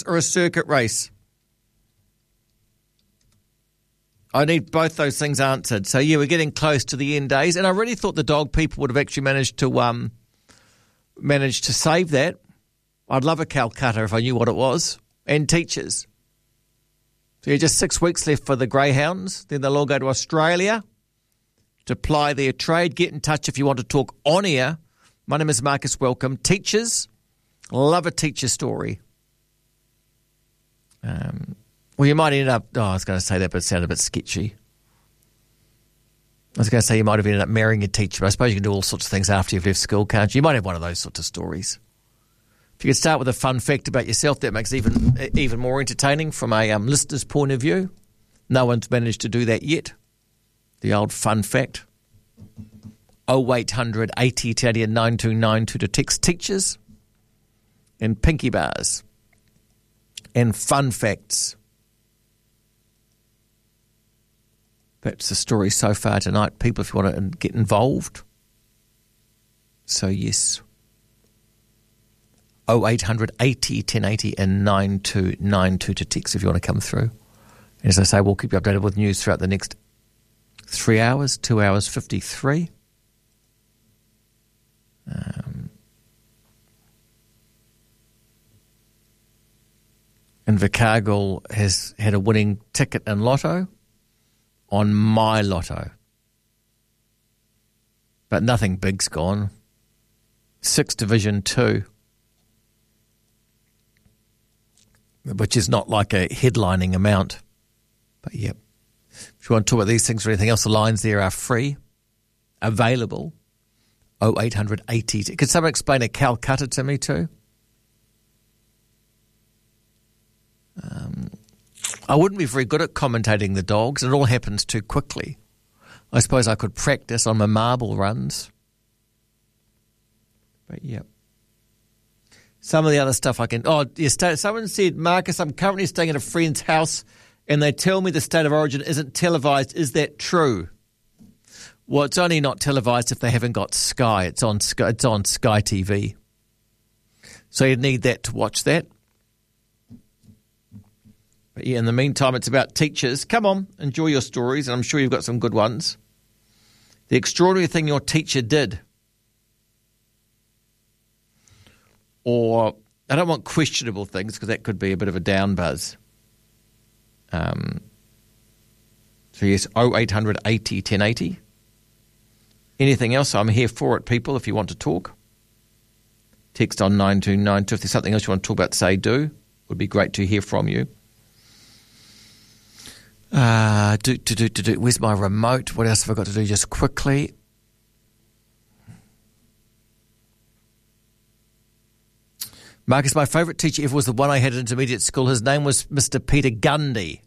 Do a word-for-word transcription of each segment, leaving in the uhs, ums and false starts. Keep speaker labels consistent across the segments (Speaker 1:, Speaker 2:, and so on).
Speaker 1: or a circuit race? I need both those things answered. So, yeah, we're getting close to the end days, and I really thought the dog people would have actually managed to um, managed to save that. I'd love a Calcutta if I knew what it was, and teachers. So, yeah, just six weeks left for the greyhounds. Then they'll all go to Australia to ply their trade. Get in touch if you want to talk on air. My name is Marcus Welcome. Teachers, love a teacher story. Um. Well, you might end up, oh, I was going to say that, but it sounded a bit sketchy. I was going to say you might have ended up marrying a teacher, but I suppose you can do all sorts of things after you've left school, can't you? You might have one of those sorts of stories. If you could start with a fun fact about yourself, that makes it even even more entertaining from a um, listener's point of view. No one's managed to do that yet. The old fun fact. oh eight hundred eighty ten and nine two nine two to text teachers and pinky bars and fun facts. That's the story so far tonight. People, if you want to get involved. So, yes. oh eight hundred eighty ten eighty and nine two nine two to text if you want to come through. And as I say, we'll keep you updated with news throughout the next three hours, two hours fifty-three. Um, and Invercargill has had a winning ticket in Lotto. On my Lotto. But nothing big's gone. Six Division two. Which is not like a headlining amount. But yep. If you want to talk about these things or anything else, the lines there are free. Available. oh eight hundred eighty. Could someone explain a Calcutta to me too? Um... I wouldn't be very good at commentating the dogs. It all happens too quickly. I suppose I could practice on my marble runs. But, yeah. Some of the other stuff I can... Oh, yes, someone said, Marcus, I'm currently staying at a friend's house and they tell me the State of Origin isn't televised. Is that true? Well, it's only not televised if they haven't got Sky. It's on Sky, it's on Sky T V. So you'd need that to watch that. But yeah, in the meantime, it's about teachers. Come on, enjoy your stories, and I'm sure you've got some good ones. The extraordinary thing your teacher did. Or, I don't want questionable things, because that could be a bit of a down buzz. Um, so yes, oh eight hundred eighty ten eighty. Anything else, I'm here for it, people, if you want to talk. Text on nine two nine two. If there's something else you want to talk about, say do. It would be great to hear from you. Uh, do, do, do, do, do. Where's my remote? What else have I got to do just quickly? Marcus, my favourite teacher ever was the one I had at intermediate school. His name was Mister Peter Gundy.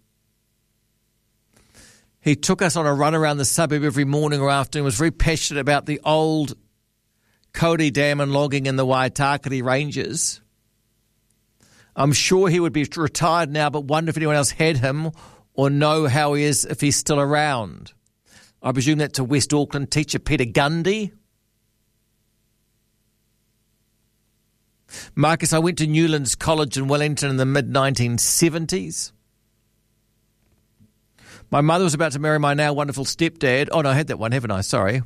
Speaker 1: He took us on a run around the suburb every morning or afternoon, was very passionate about the old Cody Dam and logging in the Waitakere Ranges. I'm sure he would be retired now, but wonder if anyone else had him or know how he is if he's still around. I presume that's a West Auckland teacher, Peter Gundy. Marcus, I went to Newlands College in Wellington in the mid nineteen seventies. My mother was about to marry my now wonderful stepdad. Oh, no, I had that one, haven't I? Sorry.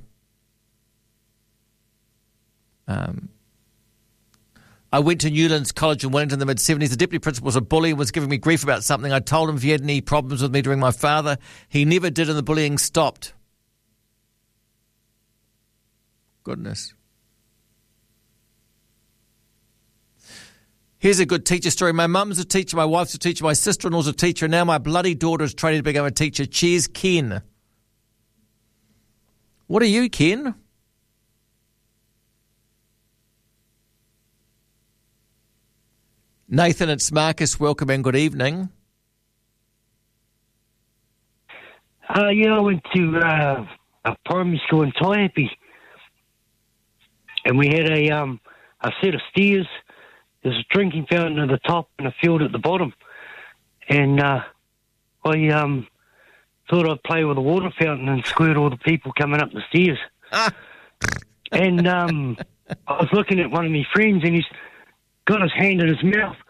Speaker 1: Um... I went to Newlands College in Wellington in the mid-seventies. The deputy principal was a bully and was giving me grief about something. I told him if he had any problems with me during my father. He never did, and the bullying stopped. Goodness. Here's a good teacher story. My mum's a teacher, my wife's a teacher, my sister-in-law's a teacher, and now my bloody daughter is training to become a teacher. Cheers, Ken. What are you, Ken? Nathan, it's Marcus. Welcome and good evening.
Speaker 2: Uh, yeah, I went to uh, a primary school in Taiapi, and we had a um a set of stairs. There's a drinking fountain at the top and a field at the bottom, and uh, I um thought I'd play with the water fountain and squirt all the people coming up the stairs. Ah. And um, I was looking at one of my friends, and he's got his hand in his mouth,